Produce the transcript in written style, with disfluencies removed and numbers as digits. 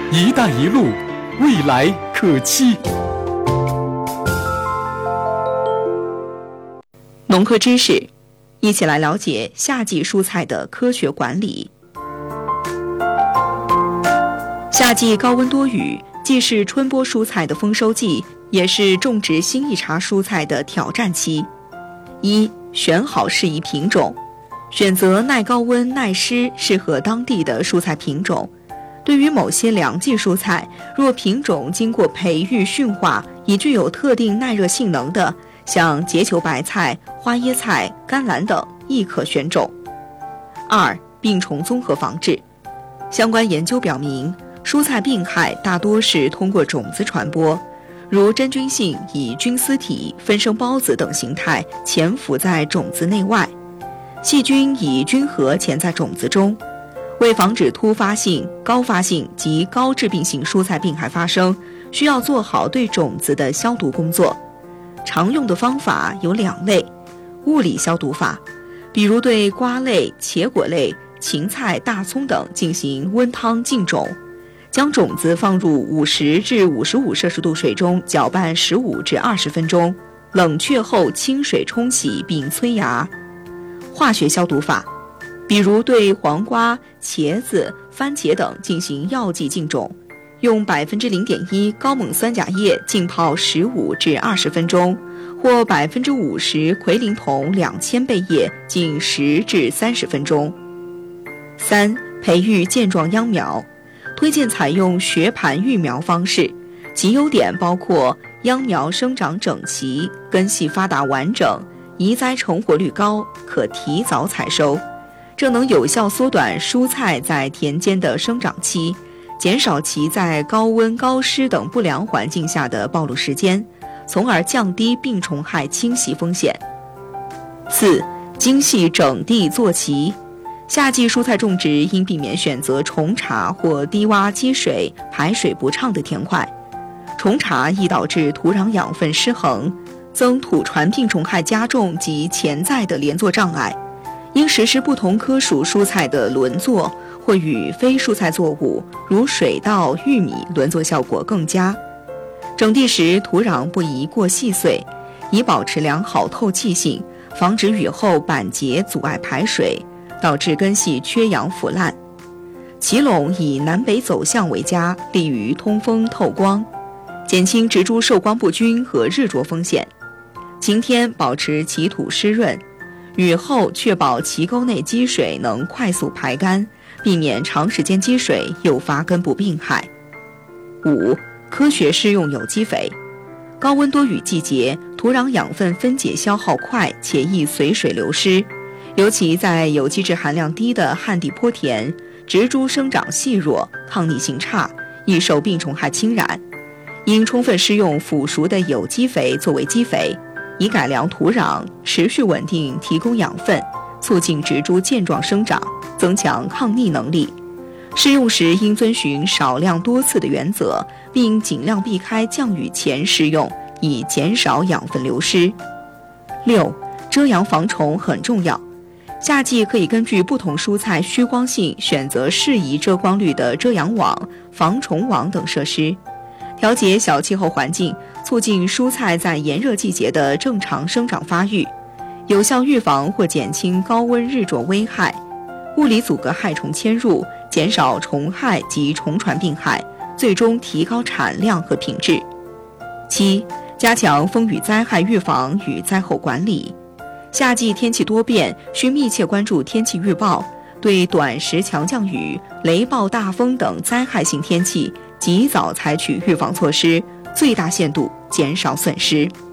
一带一路，未来可期。 农科知识，一起来了解夏季蔬菜的科学管理。夏季高温多雨，既是春播蔬菜的丰收季，也是种植新一茬蔬菜的挑战期。一、选好适宜品种，选择耐高温、耐湿、适合当地的蔬菜品种。对于某些凉季蔬菜，若品种经过培育驯化，已具有特定耐热性能的，像结球白菜、花椰菜、甘蓝等，亦可选种。二、病虫综合防治，相关研究表明，蔬菜病害大多是通过种子传播，如真菌性以菌丝体、分生孢子等形态潜伏在种子内外，细菌以菌核潜在种子中。为防止突发性、高发性及高致病性蔬菜病害发生，需要做好对种子的消毒工作。常用的方法有2类：物理消毒法，比如对瓜类、茄果类、芹菜、大葱等进行温汤浸种，将种子放入50至55摄氏度水中搅拌15至20分钟，冷却后清水冲洗并催芽。化学消毒法，比如对黄瓜、茄子、番茄等进行药剂浸种，用0.1%高锰酸钾液浸泡15至20分钟，或50%奎宁酮2000倍液浸10至30分钟。3、培育健壮秧苗，推荐采用学盘育苗方式，其优点包括秧苗生长整齐、根系发达完整、移栽成活率高，可提早采收。这能有效缩短蔬菜在田间的生长期，减少其在高温、高湿等不良环境下的暴露时间，从而降低病虫害侵袭风险。4、精细整地做齐，夏季蔬菜种植应避免选择虫茬或低洼积水、排水不畅的田块。虫茬易导致土壤养分失衡，增土传病虫害加重及潜在的连作障碍。应实施不同科属蔬菜的轮作，或与非蔬菜作物如水稻、玉米轮作效果更佳。整地时土壤不宜过细碎，以保持良好透气性，防止雨后板结阻碍排水，导致根系缺氧腐烂。齐垄以南北走向为佳，利于通风透光，减轻植株受光不均和日灼风险。晴天保持其土湿润，雨后确保其沟内积水能快速排干，避免长时间积水诱发根部病害。5、科学施用有机肥。高温多雨季节，土壤养分分解消耗快且易随水流失，尤其在有机质含量低的旱地坡田，植株生长细弱，抗逆性差，易受病虫害侵染。应充分施用腐熟的有机肥作为基肥，以改良土壤，持续稳定提供养分，促进植株健壮生长，增强抗逆能力。施用时应遵循少量多次的原则，并尽量避开降雨前施用，以减少养分流失。6、遮阳防虫很重要。夏季可以根据不同蔬菜需光性，选择适宜遮光率的遮阳网、防虫网等设施，调节小气候环境，促进蔬菜在炎热季节的正常生长发育，有效预防或减轻高温日灼危害，物理阻隔害虫迁入，减少虫害及虫传病害，最终提高产量和品质。7、加强风雨灾害预防与灾后管理。夏季天气多变，需密切关注天气预报，对短时强降雨、雷暴大风等灾害性天气及早采取预防措施，最大限度减少损失。